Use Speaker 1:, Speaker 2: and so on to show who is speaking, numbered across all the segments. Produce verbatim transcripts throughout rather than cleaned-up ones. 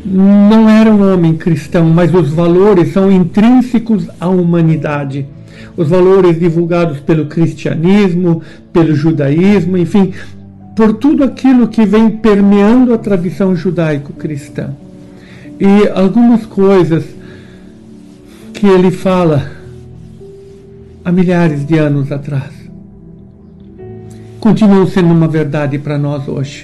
Speaker 1: não era um homem cristão, mas os valores são intrínsecos à humanidade. Os valores divulgados pelo cristianismo, pelo judaísmo, enfim, por tudo aquilo que vem permeando a tradição judaico-cristã. E algumas coisas que ele fala há milhares de anos atrás continuam sendo uma verdade para nós hoje.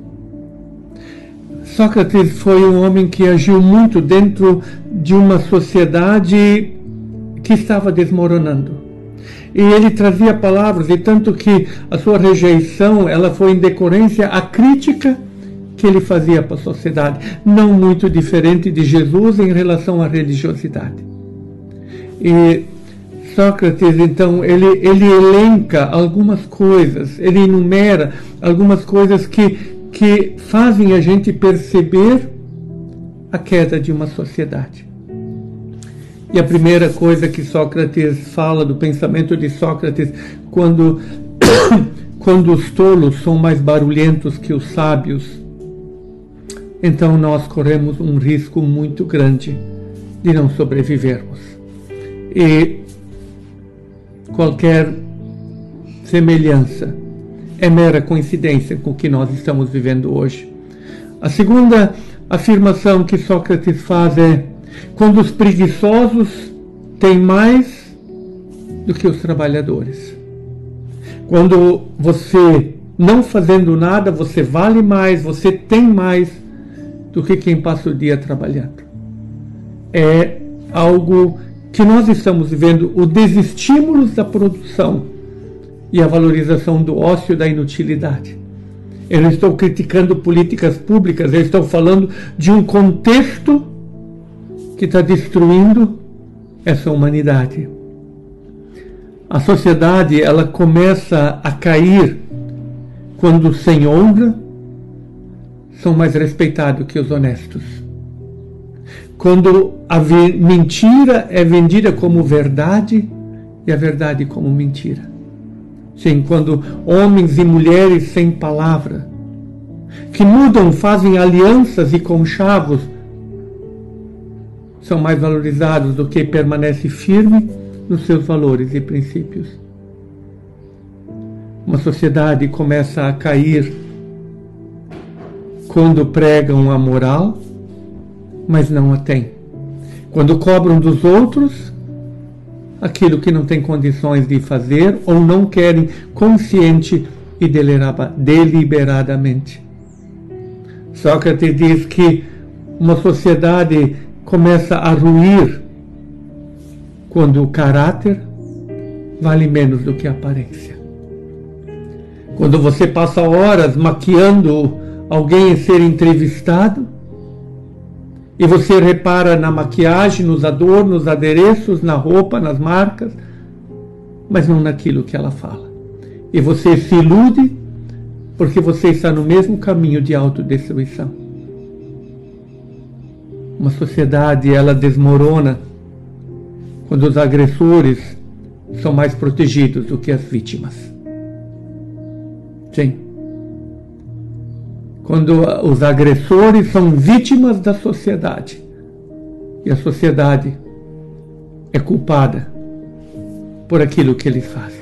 Speaker 1: Sócrates foi um homem que agiu muito dentro de uma sociedade que estava desmoronando. E ele trazia palavras, e tanto que a sua rejeição ela foi em decorrência à crítica que ele fazia para a sociedade, não muito diferente de Jesus em relação à religiosidade. E Sócrates, então, ele, ele elenca algumas coisas, ele enumera algumas coisas que que fazem a gente perceber a queda de uma sociedade. E a primeira coisa que Sócrates fala do pensamento de Sócrates, quando, quando os tolos são mais barulhentos que os sábios, então nós corremos um risco muito grande de não sobrevivermos. E qualquer semelhança é mera coincidência com o que nós estamos vivendo hoje. A segunda afirmação que Sócrates faz é: quando os preguiçosos têm mais do que os trabalhadores. Quando você, não fazendo nada, você vale mais, você tem mais do que quem passa o dia trabalhando. É algo que nós estamos vivendo, o desestímulo da produção e a valorização do ócio e da inutilidade. Eu não estou criticando políticas públicas, eu estou falando de um contexto que está destruindo essa humanidade. A sociedade, ela começa a cair quando os sem honra são mais respeitados que os honestos. Quando a mentira é vendida como verdade e a verdade como mentira. Sim, quando homens e mulheres sem palavra, que mudam, fazem alianças e conchavos, são mais valorizados do que permanece firme nos seus valores e princípios. Uma sociedade começa a cair quando pregam a moral, mas não a têm. Quando cobram dos outros aquilo que não tem condições de fazer ou não querem consciente e deliberadamente. Sócrates diz que uma sociedade começa a ruir quando o caráter vale menos do que a aparência. Quando você passa horas maquiando alguém em ser entrevistado, e você repara na maquiagem, nos adornos, nos adereços, na roupa, nas marcas, mas não naquilo que ela fala. E você se ilude porque você está no mesmo caminho de autodestruição. Uma sociedade, ela desmorona quando os agressores são mais protegidos do que as vítimas. Sim. Quando os agressores são vítimas da sociedade e a sociedade é culpada por aquilo que eles fazem.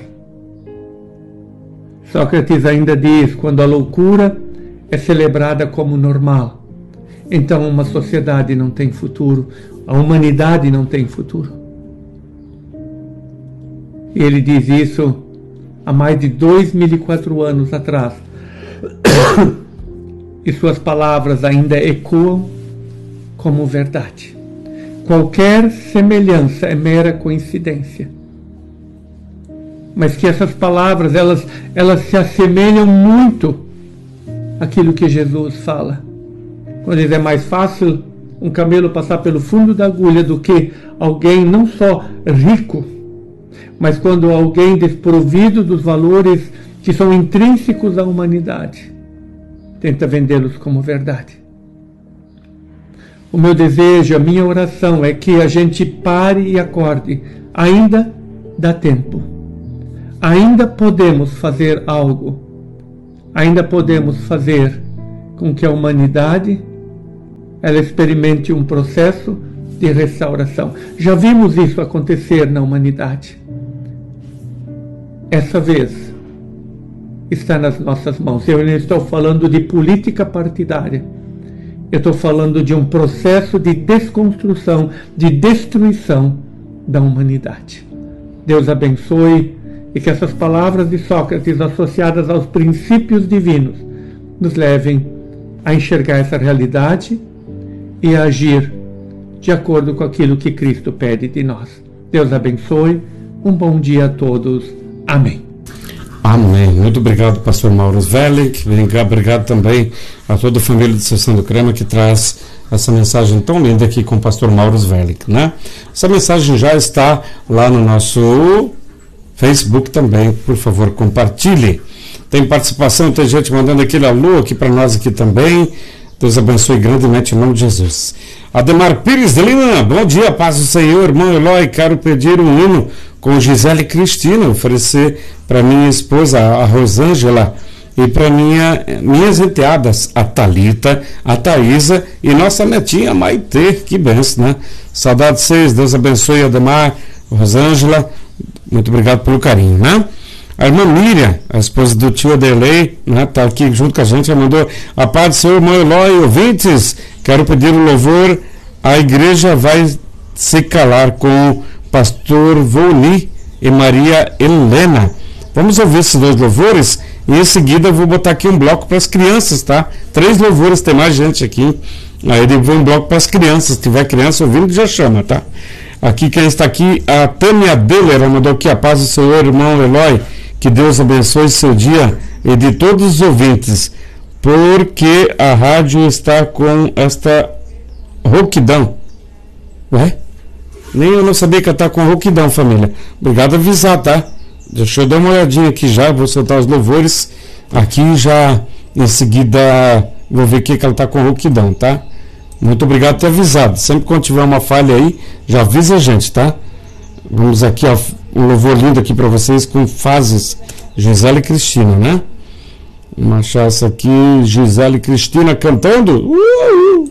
Speaker 1: Sócrates ainda diz: quando a loucura é celebrada como normal, então uma sociedade não tem futuro, a humanidade não tem futuro. E ele diz isso há mais de dois mil e quatro anos atrás. E suas palavras ainda ecoam como verdade. Qualquer semelhança é mera coincidência. Mas que essas palavras, elas, elas se assemelham muito àquilo que Jesus fala. Quando diz: é mais fácil um camelo passar pelo fundo da agulha do que alguém não só rico, mas quando alguém desprovido dos valores que são intrínsecos à humanidade tenta vendê-los como verdade. O meu desejo, a minha oração é que a gente pare e acorde. Ainda dá tempo. Ainda podemos fazer algo. Ainda podemos fazer com que a humanidade ela experimente um processo de restauração. Já vimos isso acontecer na humanidade. Essa vez está nas nossas mãos. Eu não estou falando de política partidária. Eu estou falando de um processo de desconstrução, de destruição da humanidade. Deus abençoe e que essas palavras de Sócrates associadas aos princípios divinos nos levem a enxergar essa realidade e a agir de acordo com aquilo que Cristo pede de nós. Deus abençoe. Um bom dia a todos. Amém.
Speaker 2: Amém. Muito obrigado, pastor Mauro Svelic. Obrigado também a toda a família de Sessão do Crema que traz essa mensagem tão linda aqui com o pastor Mauro Svelic, né? Essa mensagem já está lá no nosso Facebook também. Por favor, compartilhe. Tem participação, tem gente mandando aquele alô aqui para nós aqui também. Deus abençoe grandemente em nome de Jesus. Ademar Pires de Lima, bom dia, paz do Senhor, irmão Eloy, quero pedir um hino com Gisele Cristina, oferecer para minha esposa, a Rosângela, e para minha, minhas enteadas, a Thalita, a Thaísa e nossa netinha Maitê, que benção, né? Saudade de vocês, Deus abençoe, Ademar, Rosângela, muito obrigado pelo carinho, né? A irmã Miriam, a esposa do tio Adelei, né, tá aqui junto com a gente, ela mandou a paz do Senhor, irmão Eloy, ouvintes, quero pedir o louvor, a igreja vai se calar com o pastor Voli e Maria Helena. Vamos ouvir esses dois louvores e em seguida eu vou botar aqui um bloco para as crianças, tá? Três louvores, tem mais gente aqui, aí ele vai um bloco para as crianças, se tiver criança ouvindo já chama, tá? Aqui quem está aqui, a Tânia Deller, ela mandou aqui a paz do Senhor, irmão Eloy, que Deus abençoe seu dia e de todos os ouvintes, porque a rádio está com esta rouquidão. Ué? Nem eu não sabia que ela está com rouquidão, família. Obrigado por avisar, tá? Deixa eu dar uma olhadinha aqui já, vou soltar os louvores aqui já, em seguida vou ver aqui que ela está com rouquidão, tá? Muito obrigado por ter avisado. Sempre quando tiver uma falha aí, já avisa a gente, tá? Vamos aqui, ó, um louvor lindo aqui para vocês com fases Gisele Cristina, né? Vamos achar essa aqui, Gisele Cristina cantando. Uh!